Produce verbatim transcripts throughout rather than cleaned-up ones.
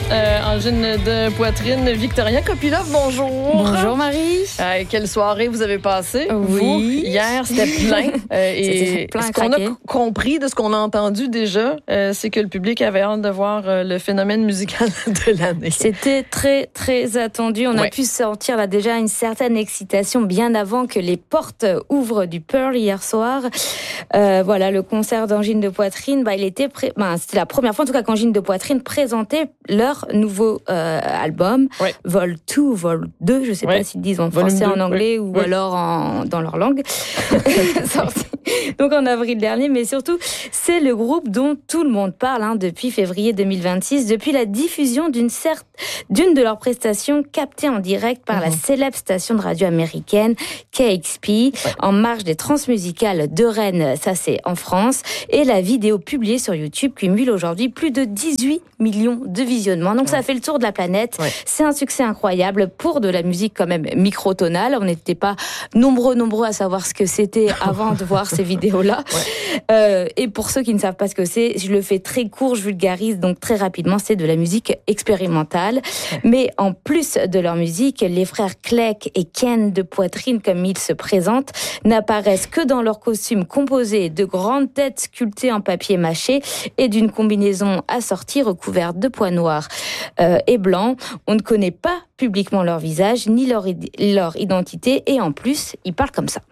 Euh, angine de poitrine, Victoria Kopylov, bonjour. Bonjour Marie. Euh, quelle soirée vous avez passée? Oui. Vous, hier, c'était plein. Euh, et c'était plein ce qu'on craqué. a compris de ce qu'on a entendu déjà, euh, c'est que le public avait hâte de voir euh, le phénomène musical de l'année. C'était très, très attendu. On ouais. a pu sentir là déjà une certaine excitation bien avant que les portes ouvrent du Pearl hier soir. Euh, voilà, le concert d'Angine de poitrine, bah, il était pré... bah, c'était la première fois en tout cas qu'Angine de poitrine présentait leur nouveau euh, album, ouais. Vol deux, Vol deux, je sais ouais. pas s'ils disent en français, en anglais ouais. ou ouais. alors en, dans leur langue. Sorti donc en avril dernier, mais surtout, c'est le groupe dont tout le monde parle hein, depuis février deux mille vingt-six, depuis la diffusion d'une, cer- d'une de leurs prestations captées en direct par mmh. la célèbre station de radio américaine K X P, ouais. en marge des transmusicales de Rennes, ça c'est en France, et la vidéo publiée sur YouTube cumule aujourd'hui plus de dix-huit millions de visionnements. Donc ouais. ça fait le tour de la planète. Ouais. C'est un succès incroyable pour de la musique quand même microtonale. On n'était pas nombreux, nombreux à savoir ce que c'était avant de voir ces vidéos-là. Ouais. Euh, et pour ceux qui ne savent pas ce que c'est, je le fais très court, je vulgarise donc très rapidement, c'est de la musique expérimentale. Ouais. Mais en plus de leur musique, les frères Clegg et Ken de poitrine, comme ils se présentent, n'apparaissent que dans leur costume composé de grandes têtes sculptées en papier mâché et d'une combinaison assortie recouverte de pois noirs euh, et blancs. On ne connaît pas publiquement leur visage ni leur, leur identité et en plus, ils parlent comme ça.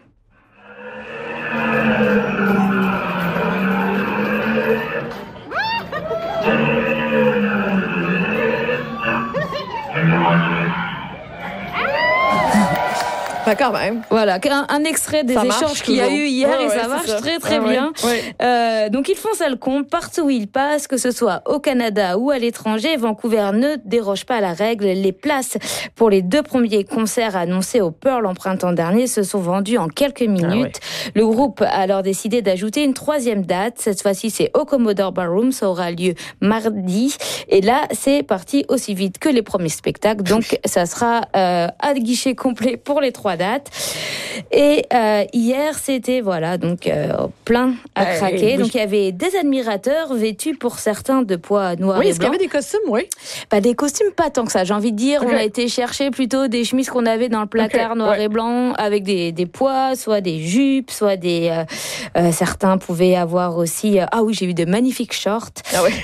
Bah quand même. Voilà, un, un extrait des ça échanges qu'il y a eu hier ouais, et ouais, ça marche ça. très très ouais, bien. Ouais. Euh, donc ils font ça le compte partout où ils passent, que ce soit au Canada ou à l'étranger. Vancouver ne déroge pas à la règle. Les places pour les deux premiers concerts annoncés au Pearl en printemps dernier se sont vendues en quelques minutes. Ah ouais. Le groupe a alors décidé d'ajouter une troisième date. Cette fois-ci, c'est au Commodore Ballroom. Ça aura lieu mardi. Et là, c'est parti aussi vite que les premiers spectacles. Donc ça sera euh, à guichet complet pour les trois dates. Et euh, hier, c'était voilà donc euh, plein à euh, craquer. Oui. Donc il y avait des admirateurs vêtus pour certains de pois noirs oui, et blancs. Est-ce qu'il y avait des costumes, oui? Bah, des costumes, pas tant que ça. J'ai envie de dire, okay. on a été chercher plutôt des chemises qu'on avait dans le placard okay. noir ouais. et blanc avec des, des pois, soit des jupes, soit des. Euh, euh, certains pouvaient avoir aussi. Euh, ah oui, j'ai eu de magnifiques shorts. Ah ouais.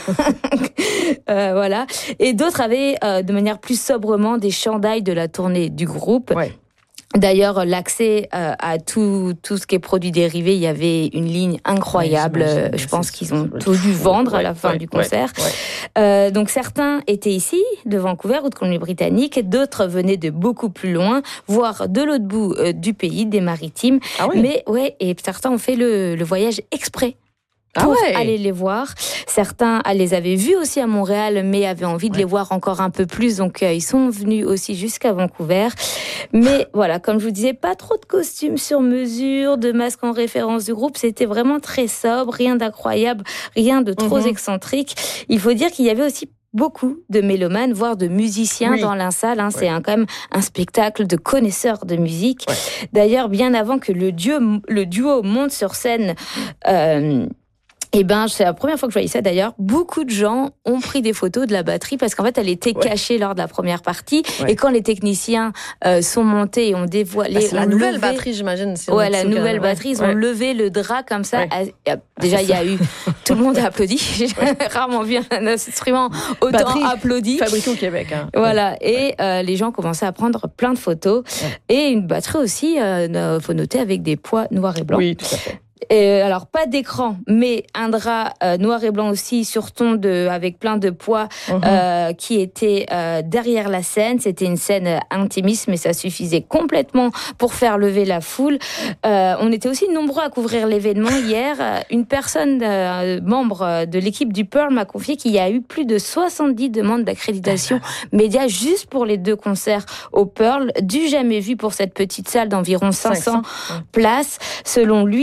euh, voilà. Et d'autres avaient, euh, de manière plus sobrement, des chandails de la tournée du groupe. Ouais. D'ailleurs, l'accès euh, à tout tout ce qui est produits dérivés, il y avait une ligne incroyable. Ouais, je pense qu'ils ont tout dû vendre ouais, à la fin ouais, du concert. Ouais, ouais. Euh, donc certains étaient ici, de Vancouver ou de Colombie-Britannique, d'autres venaient de beaucoup plus loin, voire de l'autre bout euh, du pays, des Maritimes. Ah oui. Mais ouais, et certains ont fait le, le voyage exprès. Pour ah ouais. aller les voir. Certains les avaient vus aussi à Montréal, mais avaient envie de ouais. les voir encore un peu plus. Donc, euh, ils sont venus aussi jusqu'à Vancouver. Mais voilà, comme je vous disais, pas trop de costumes sur mesure, de masques en référence du groupe. C'était vraiment très sobre, rien d'incroyable, rien de trop mm-hmm. excentrique. Il faut dire qu'il y avait aussi beaucoup de mélomanes, voire de musiciens oui. dans la salle. Hein. Ouais. C'est un, quand même un spectacle de connaisseurs de musique. Ouais. D'ailleurs, bien avant que le duo, le duo monte sur scène... Euh, Eh ben, c'est la première fois que je voyais ça d'ailleurs. Beaucoup de gens ont pris des photos de la batterie parce qu'en fait, elle était ouais. cachée lors de la première partie. Ouais. Et quand les techniciens euh, sont montés et ont dévoilé... Bah, c'est la nouvelle levé, batterie, j'imagine. Si ouais, la nouvelle batterie. Ils ouais. ont levé le drap comme ça. Ouais. Déjà, il y a eu... Tout le monde a applaudi. J'ai ouais. rarement vu un instrument autant batterie applaudi. Fabriqué au Québec. Hein. Voilà. Ouais. Et euh, les gens commençaient à prendre plein de photos. Ouais. Et une batterie aussi, euh, faut noter, avec des pois noirs et blancs. Oui, tout à fait. Et alors pas d'écran, mais un drap euh, noir et blanc aussi sur ton de avec plein de pois uh-huh. euh, qui était euh, derrière la scène. C'était une scène intimiste, mais ça suffisait complètement pour faire lever la foule. Euh, on était aussi nombreux à couvrir l'événement hier. Une personne euh, membre de l'équipe du Pearl m'a confié qu'il y a eu plus de soixante-dix demandes d'accréditation médias juste pour les deux concerts au Pearl, du jamais vu pour cette petite salle d'environ cinq cents, cinq cents places. Selon lui, c'était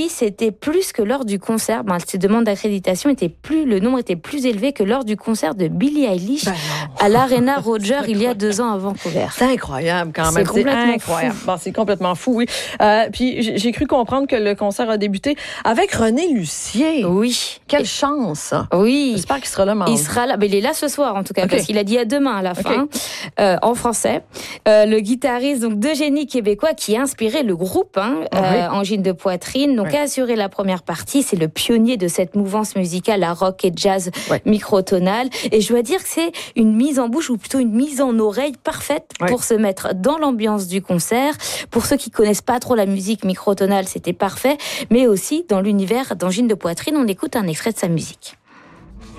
c'était plus que lors du concert. Ben, ces demandes d'accréditation étaient plus, le nombre était plus élevé que lors du concert de Billie Eilish ben à l'Arena Roger il y a deux ans à Vancouver. C'est incroyable quand même. C'est complètement incroyable. fou. Bon, c'est complètement fou, oui. Euh, puis j'ai cru comprendre que le concert a débuté avec René Lucier. Oui. Quelle Et... chance. Oui. J'espère qu'il sera là mardi. Il sera là. Mais il est là ce soir en tout cas, okay. Parce qu'il a dit à demain à la fin, okay. euh, en français. Euh, le guitariste donc de génie québécois qui a inspiré le groupe, hein, oh, euh, oui. Angine de poitrine, donc oui. a assuré la première partie. C'est le pionnier de cette mouvance musicale à rock et jazz oui. microtonal. Et je dois dire que c'est une mise en bouche ou plutôt une mise en oreille parfaite oui. pour se mettre dans l'ambiance du concert. Pour ceux qui connaissent pas trop la musique microtonale, c'était parfait, mais aussi dans l'univers d'Angine de poitrine. On écoute un extrait de sa musique.